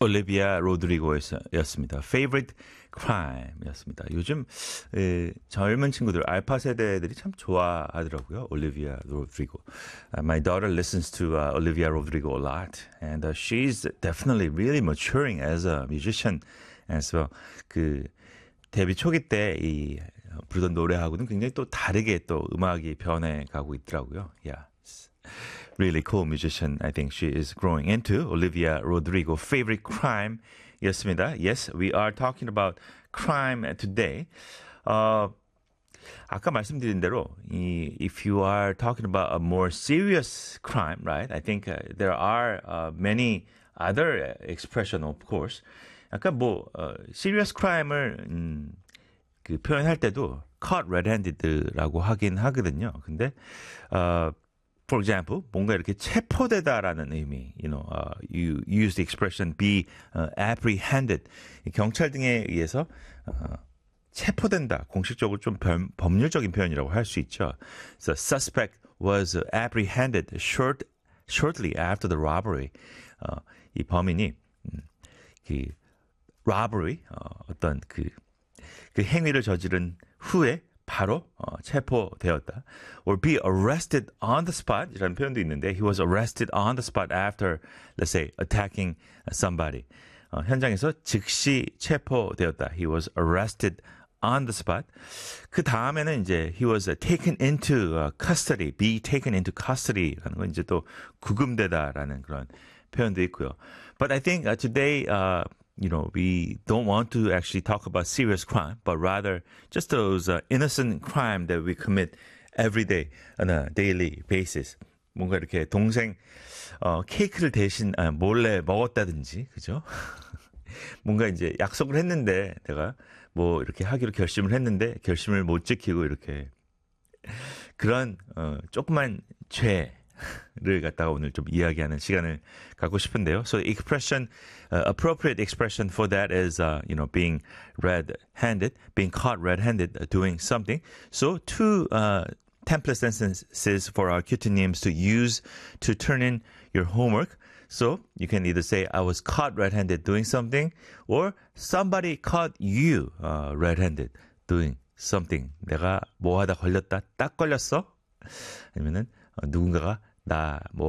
올리비아 로드리고였습니다. Favorite Crime였습니다. 요즘 젊은 친구들, 알파 세대들이 참 좋아하더라고요. 올리비아 로드리고. My daughter listens to Olivia Rodrigo a lot, and she's definitely really maturing as a musician. 그래서 그 데뷔 초기 때 이 부르던 노래하고는 굉장히 또 다르게 또 음악이 변해가고 있더라고요. Yeah. Really cool musician, I think she is growing into. Olivia Rodrigo, favorite crime 였습니다. Yes, we are talking about crime today. 아까 말씀드린 대로, if you are talking about a more serious crime, right? I think there are many other expression, of course. 약간 serious crime을 그 표현할 때도 caught red-handed라고 하긴 하거든요. 근데 for example, 뭔가 이렇게 체포되다라는 의미, you use the expression be apprehended. 경찰 등에 의해서 체포된다. 공식적으로 좀 법률적인 표현이라고 할 수 있죠. So suspect was apprehended shortly after the robbery. 이 범인이 그 robbery, 어떤 그 행위를 저지른 후에 바로 체포되었다. Or be arrested on the spot 이라는 표현도 있는데 he was arrested on the spot after, let's say, attacking somebody. 현장에서 즉시 체포되었다. He was arrested on the spot. 그 다음에는 이제 he was taken into custody, be taken into custody라는 건 이제 또 구금되다라는 그런 표현도 있고요. But I think today we don't want to actually talk about serious crime, but rather just those innocent crime that we commit every day on a daily basis. 뭔가 이렇게 동생 케이크를 대신 몰래 먹었다든지, 그죠? 뭔가 이제 약속을 했는데 내가 뭐 이렇게 하기로 결심을 했는데 결심을 못 지키고 이렇게 그런 조그만 죄를 갖다가 오늘 좀 이야기하는 시간을 갖고 싶은데요. So expression, appropriate expression for that is, being red-handed, being caught red-handed doing something. So two template sentences for our Q2 names to use to turn in your homework. So you can either say, I was caught red-handed doing something, or somebody caught you red-handed doing something. 내가 뭐 하다 걸렸다, 딱 걸렸어? 아니면은 누군가가 나 뭐